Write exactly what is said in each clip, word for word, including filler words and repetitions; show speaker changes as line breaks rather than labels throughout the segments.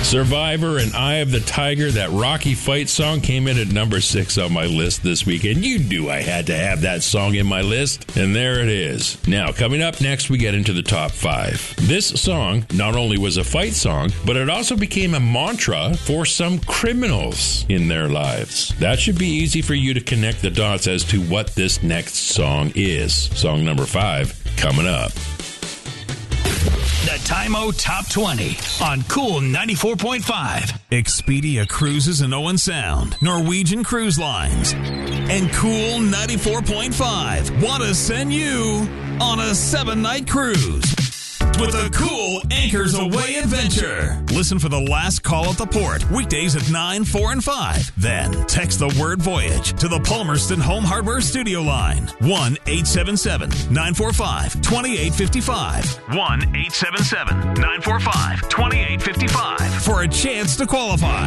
Survivor and Eye of the Tiger, that Rocky fight song, came in at number six on my list this weekend. You knew I had to have that song in my list, and there it is. Now, coming up next, we get into the top five. This song not only was a fight song, but it also became a mantra for some criminals in their lives. That should be easy for you to connect the dots as to what this next song is. Song number five, coming up.
The Time-O Top twenty on Cool ninety-four point five. Expedia Cruises and Owen Sound, Norwegian Cruise Lines, and Cool ninety-four point five want to send you on a seven-night cruise with a cool Anchors Away adventure. Listen for the last call at the port, weekdays at nine, four, and five. Then text the word voyage to the Palmerston Home Hardware Studio line, one eight seven seven, nine four five, two eight five five. one eight seven seven, nine four five, two eight five five for a chance to qualify.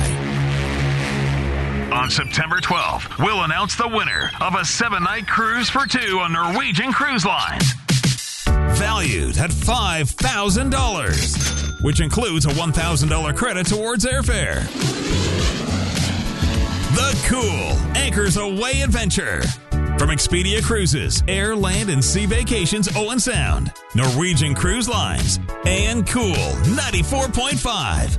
On September twelfth, we'll announce the winner of a seven-night cruise for two on Norwegian Cruise Lines. Valued at five thousand dollars, which includes a one thousand dollars credit towards airfare. The cool Anchors Away adventure. From Expedia Cruises, Air, Land, and Sea Vacations Owen Sound, Norwegian Cruise Lines, and Cool ninety-four point five.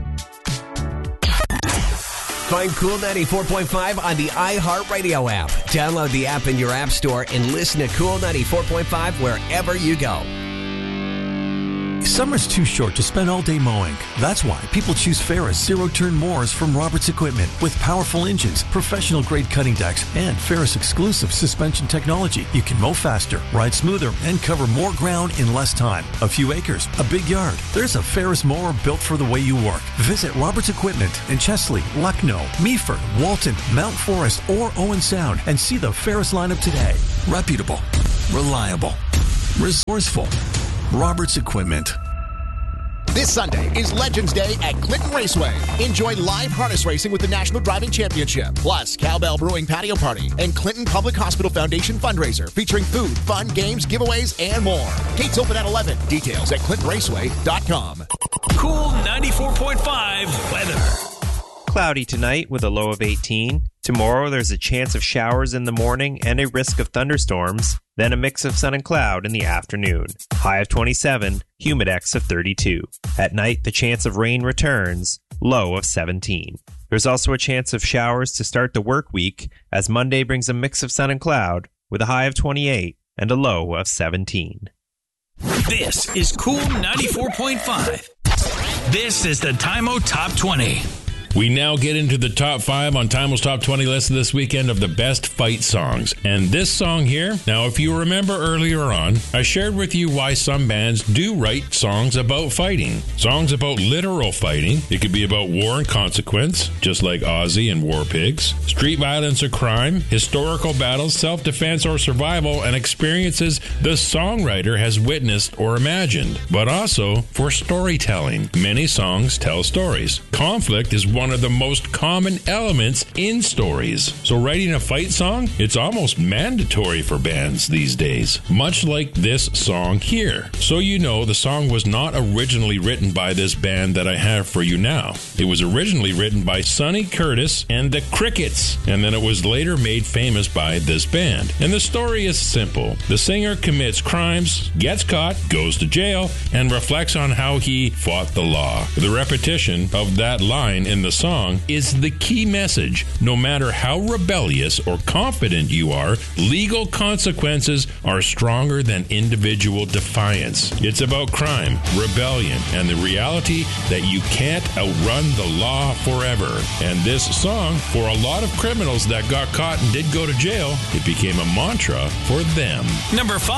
Find Cool ninety-four point five on the iHeartRadio app. Download the app in your app store and listen to Cool ninety-four point five wherever you go.
Summer's too short to spend all day mowing. That's why people choose Ferris zero-turn mowers from Roberts Equipment. With powerful engines, professional-grade cutting decks, and Ferris exclusive suspension technology, you can mow faster, ride smoother, and cover more ground in less time. A few acres, a big yard. There's a Ferris mower built for the way you work. Visit Roberts Equipment in Chesley, Lucknow, Meaford, Walton, Mount Forest, or Owen Sound and see the Ferris lineup today. Reputable, reliable, resourceful. Roberts Equipment.
This Sunday is Legends Day at Clinton Raceway. Enjoy live harness racing with the National Driving Championship, plus Cowbell Brewing Patio Party and Clinton Public Hospital Foundation fundraiser featuring food, fun, games, giveaways, and more. Gates open at eleven. Details at clinton raceway dot com.
Cool ninety-four point five weather.
Cloudy tonight with a low of eighteen. Tomorrow there's a chance of showers in the morning and a risk of thunderstorms, then a mix of sun and cloud in the afternoon. High of twenty-seven, humidex of thirty-two. At night the chance of rain returns, low of seventeen. There's also a chance of showers to start the work week, as Monday brings a mix of sun and cloud with a high of twenty-eight and a low of seventeen.
This is Cool ninety-four point five. This is the Time-O Top twenty.
We now get into the top five on Time-O's Top twenty list this weekend of the best fight songs. And this song here, now if you remember earlier on, I shared with you why some bands do write songs about fighting. Songs about literal fighting. It could be about war and consequence, just like Ozzy and War Pigs. Street violence or crime, historical battles, self-defense or survival, and experiences the songwriter has witnessed or imagined. But also for storytelling. Many songs tell stories. Conflict is one One of the most common elements in stories. So writing a fight song, it's almost mandatory for bands these days, much like this song here. So you know, the song was not originally written by this band that I have for you now. It was originally written by Sonny Curtis and the Crickets, and then it was later made famous by this band. And the story is simple. The singer commits crimes, gets caught, goes to jail, and reflects on how he fought the law. The repetition of that line in the song is the key message. No matter how rebellious or confident you are, legal consequences are stronger than individual defiance. It's about crime, rebellion, and the reality that you can't outrun the law forever. And this song, for a lot of criminals that got caught and did go to jail, it became a mantra for them.
Number five.